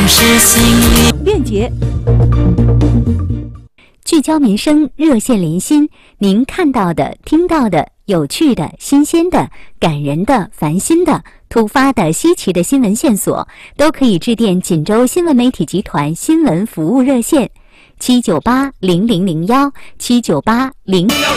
是心里便捷。 聚焦民生，热线连心，您看到的、听到的、有趣的、新鲜的、感人的、烦心的、突发的、稀奇的新闻线索，都可以致电锦州新闻媒体集团新闻服务热线7980001，79800。